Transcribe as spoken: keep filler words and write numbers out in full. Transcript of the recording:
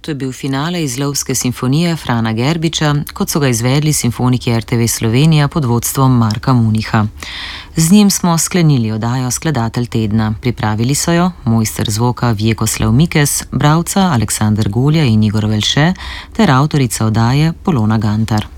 To je bil finale iz Lovske simfonije Frana Gerbiča, kot so ga izvedli simfoniki R T V Slovenija pod vodstvom Marka Muniha. Z njim smo sklenili oddajo Skladatelj tedna. Pripravili so jo mojster zvoka Vjekoslav Mikes, bralca Aleksander Golja in Igor Velše ter avtorica oddaje Polona Gantar.